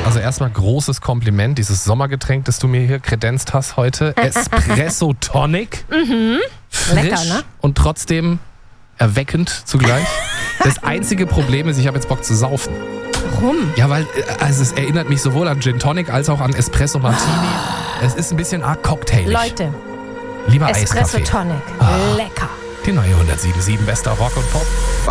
Also erstmal großes Kompliment, dieses Sommergetränk, das du mir hier kredenzt hast heute. Espresso Tonic. Frisch Lecker, ne? und trotzdem erweckend zugleich. Das einzige Problem ist, ich habe jetzt Bock zu saufen. Warum? Ja, weil es erinnert mich sowohl an Gin Tonic als auch an Espresso Martini. Es ist ein bisschen arg cocktailig. Leute, Lieber Espresso Eiskaffee. Tonic. Lecker. Die neue 107.7 Bester Rock und Pop.